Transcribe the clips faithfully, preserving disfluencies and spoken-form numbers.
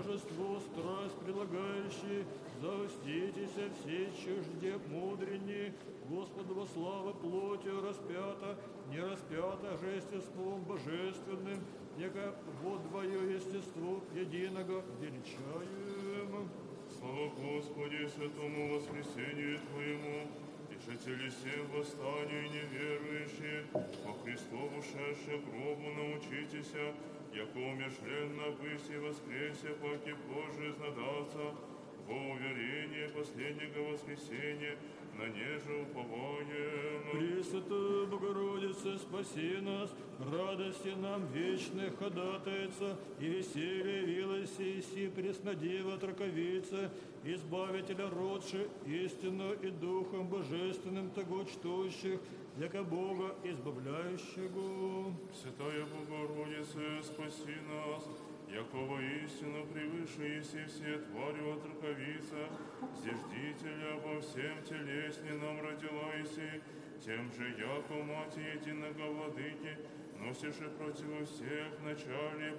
божество, страсть прилагающий, зауститеся все чужде мудрени, Господу во слава плотью распята, не распята же естеством божественным, яко вот двое естеству единого величаем. Слава Господи, святому воскресению Твоему, и жители всем восстанию неверующие, по Христу ушедшие гробу научитеся, яко умершленно быть и воскресе, паки Божий знадаться, во уверение последнего воскресения, на неже уповаем. Пресвятая Богородица, спаси нас, радости нам вечных ходатайца, и веселье вилоси иси преснодева траковица, избавителя родши, истинно и духом божественным того чтущих, яко Бога избавляющего. Святая Богородица, спаси нас, яко воистину превыше еси все твари от раковица, зиждителя во всем телесне нам родила еси, тем же, яко мать единого владыки, носишь и против всех начале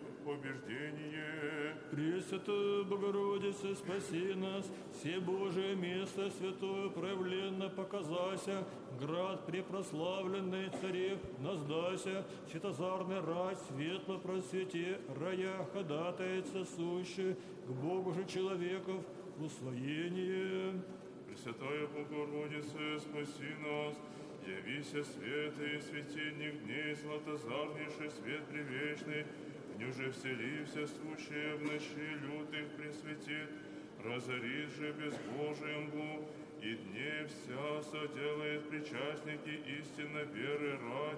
побеждение. Пресвятая Богородица, спаси нас, все Божие место святое проявленно показася, град препрославленный царев наздася, святозарный рать светло просвете, рая ходатайца сущий, к Богу же человеков усвоение. Пресвятая Богородица, спаси нас, явися святый светильник дней, златозарнейший свет привечный, в нюже вселився сущее в ночи лютых пресветит, разорит же безбожием Бог, и дне вся соделает причастники истинно веры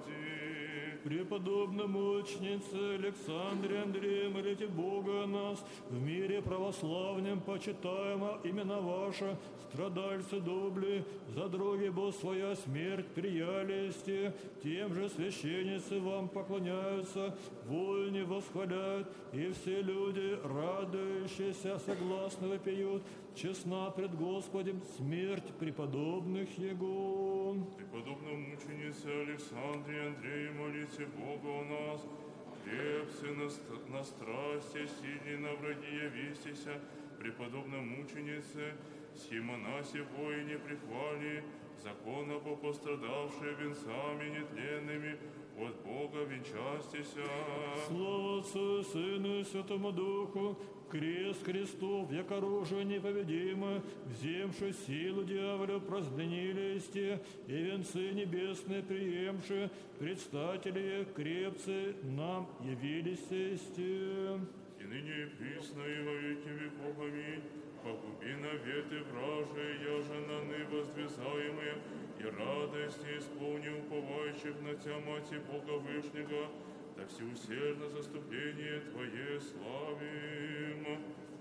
ради. Преподобная мученица Александре Андрея, молите Бога о нас, в мире православном почитаемо имена ваша, страдальцы добли, за други бо своя смерть приялисте, тем же священницы вам поклоняются, вольни восхваляют, и все люди, радующиеся, согласно вопиют, честна пред Господем смерть преподобных Его. Преподобная мученица Александре Андрея, молите Бога о нас, крепцы на, ст- на страсти, сильней на враги явистеся, преподобная мученица, схимонасе воине прихвали, закона по пострадавшие венцами нетленными, от Бога венчастися. Слава Отцу и Сыну и Святому Духу, крест Христов, яко оружие непобедимое, вземши силу дьяволя празднились те, и венцы небесные приемши, предстатели крепцы нам явились сесте. И ныне и присно, и во веки веков, аминь. Погуби наветы вражие, яже наны воздвизаемые, и радость не исполни уповающих на Тя, Мати Бога Вышнего, да всеусердно заступление Твое славим.